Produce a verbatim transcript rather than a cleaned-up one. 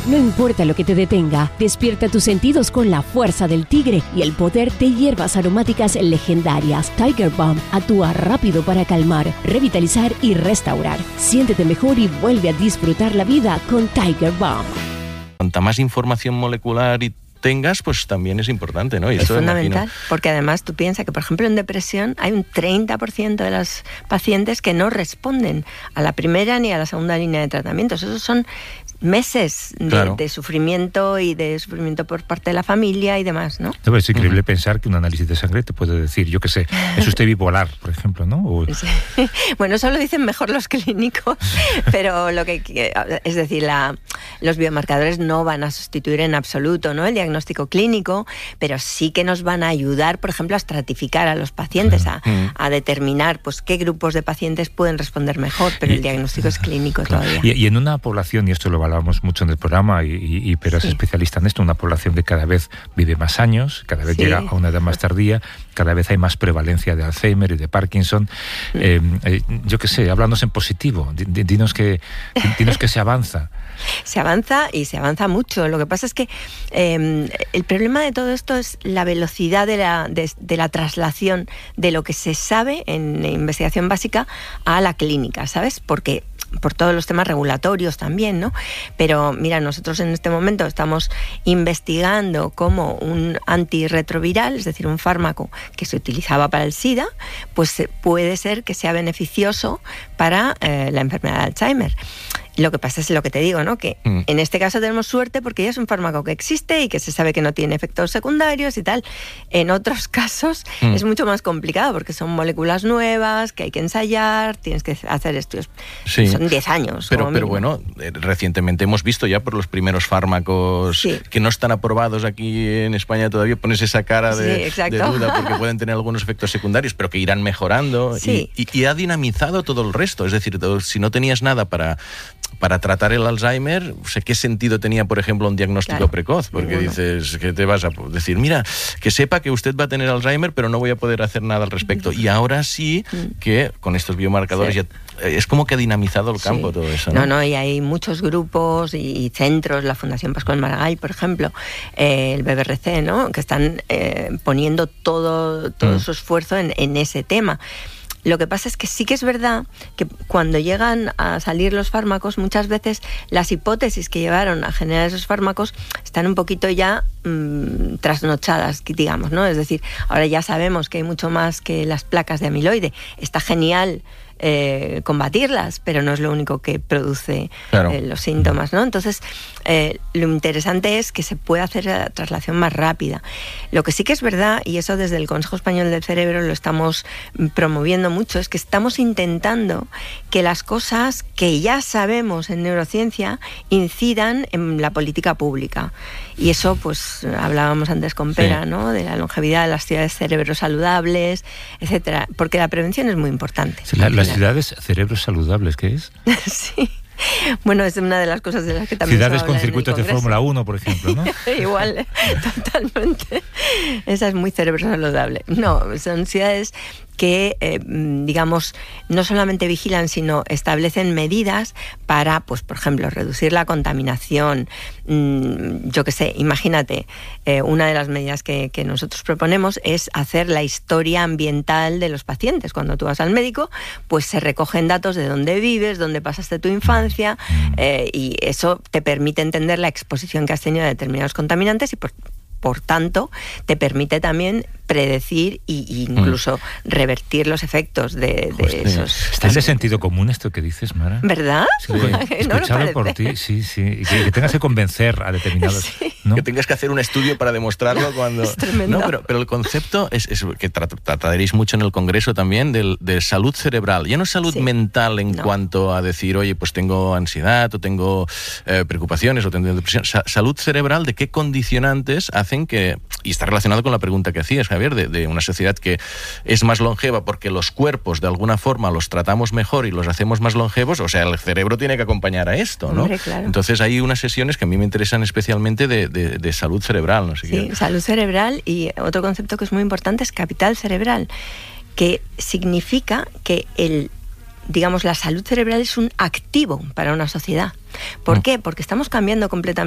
No importa lo que te detenga, despierta tus sentidos con la fuerza del tigre y el poder de hierbas aromáticas legendarias. Tiger Balm actúa rápido para calmar, revitalizar y restaurar. Siéntete mejor y vuelve a disfrutar la vida con Tiger Balm. Cuanta más información molecular y tengas, pues también es importante, ¿no? Y es esto fundamental, imagino... porque además tú piensas que, por ejemplo, en depresión hay un treinta por ciento de los pacientes que no responden a la primera ni a la segunda línea de tratamientos. Esos son meses de, claro. de sufrimiento y de sufrimiento por parte de la familia y demás, ¿no? No, es increíble Uh-huh. pensar que un análisis de sangre te puede decir, yo qué sé, es usted bipolar, por ejemplo, ¿no? O... Sí. Bueno, eso lo dicen mejor los clínicos, pero lo que es decir, la, los biomarcadores no van a sustituir en absoluto, ¿no?, el diagnóstico clínico, pero sí que nos van a ayudar, por ejemplo, a estratificar a los pacientes, Claro. a, Uh-huh. a determinar pues qué grupos de pacientes pueden responder mejor, pero Y, el diagnóstico es clínico claro. todavía. Y, y en una población, y esto lo hablábamos mucho en el programa, y, y, y pero es Sí. especialista en esto, una población que cada vez vive más años, cada vez Sí. llega a una edad más tardía, cada vez hay más prevalencia de Alzheimer y de Parkinson. Mm. Eh, eh, yo qué sé, hablándonos en positivo, di- di- dinos que, dinos que se avanza. Se avanza y se avanza mucho. Lo que pasa es que eh, el problema de todo esto es la velocidad de la, de, de la traslación de lo que se sabe en investigación básica a la clínica, ¿sabes? Porque por todos los temas regulatorios también, ¿no? Pero mira, nosotros en este momento estamos investigando cómo un antirretroviral, es decir, un fármaco que se utilizaba para el SIDA, pues puede ser que sea beneficioso para eh, la enfermedad de Alzheimer. Lo que pasa es lo que te digo, ¿no? Que Mm. en este caso tenemos suerte porque ya es un fármaco que existe y que se sabe que no tiene efectos secundarios y tal. En otros casos Mm. es mucho más complicado porque son moléculas nuevas que hay que ensayar, tienes que hacer estudios. Sí. Son diez años. Pero, como pero mínimo. bueno, eh, recientemente hemos visto ya por los primeros fármacos Sí. que no están aprobados aquí en España todavía, pones esa cara de, Sí, exacto. de duda porque pueden tener algunos efectos secundarios, pero que irán mejorando. Sí. Y, y, y ha dinamizado todo el resto. Es decir, todo, si no tenías nada para, para tratar el Alzheimer, o sea, ¿qué sentido tenía, por ejemplo, un diagnóstico Claro, precoz? Porque ninguno. dices que te vas a decir, mira, que sepa que usted va a tener Alzheimer, pero no voy a poder hacer nada al respecto. Y ahora sí que con estos biomarcadores Sí. ya es como que ha dinamizado el campo Sí. todo eso, ¿no? No, no, y hay muchos grupos y, y centros, la Fundación Pascual Maragall, por ejemplo, eh, el B B R C, ¿no?, que están eh, poniendo todo, todo Mm. su esfuerzo en, en ese tema. Lo que pasa es que sí que es verdad que cuando llegan a salir los fármacos, muchas veces las hipótesis que llevaron a generar esos fármacos están un poquito ya mmm, trasnochadas, digamos, ¿no? Es decir, ahora ya sabemos que hay mucho más que las placas de amiloide. Está genial eh, combatirlas, pero no es lo único que produce Claro. eh, los síntomas, ¿no? Entonces, eh, lo interesante es que se puede hacer la traslación más rápida. Lo que sí que es verdad, y eso desde el Consejo Español del Cerebro lo estamos promoviendo mucho, es que estamos intentando que las cosas que ya sabemos en neurociencia incidan en la política pública. Y eso, pues, hablábamos antes con Pera, Sí. ¿no?, de la longevidad de las ciudades cerebros saludables, etcétera, porque la prevención es muy importante. Sí, la- las Al final. ciudades cerebros saludables, ¿qué es? Sí. Bueno, es una de las cosas de las que también Ciudades se con habla en el circuitos de Congreso. Fórmula uno, por ejemplo, ¿no? Igual, totalmente. Esa es muy cerebro saludable. No, son ciudades que, eh, digamos, no solamente vigilan, sino establecen medidas para, pues, por ejemplo, reducir la contaminación. Mm, yo qué sé, imagínate, eh, una de las medidas que, que nosotros proponemos es hacer la historia ambiental de los pacientes. Cuando tú vas al médico, pues se recogen datos de dónde vives, dónde pasaste tu infancia, eh, y eso te permite entender la exposición que has tenido a determinados contaminantes y, por Por tanto, te permite también predecir e incluso mm. revertir los efectos de, de Hostia. esos... ¿Está de sentido común esto que dices, Mara? ¿Verdad? Sí, escuchado por ti, sí, sí. Y que, que tengas que convencer a determinados... Sí. ¿no? Que tengas que hacer un estudio para demostrarlo cuando... Es tremendo. No, pero, pero el concepto es, es que trat, trataréis mucho en el Congreso también del, de salud cerebral. Ya no salud Sí. mental en No. cuanto a decir, oye, pues tengo ansiedad o tengo eh, preocupaciones o tengo depresión. Sa- salud cerebral, de qué condicionantes hacen que... Y está relacionado con la pregunta que hacías, Javier, de, de una sociedad que es más longeva porque los cuerpos de alguna forma los tratamos mejor y los hacemos más longevos. O sea, el cerebro tiene que acompañar a esto, ¿no? Hombre, claro. Entonces hay unas sesiones que a mí me interesan especialmente de, de, de salud cerebral, no sé Sí, qué. salud cerebral, y otro concepto que es muy importante es capital cerebral, que significa que el, digamos, la salud cerebral es un activo para una sociedad. ¿Por Mm. qué? Porque estamos cambiando completamente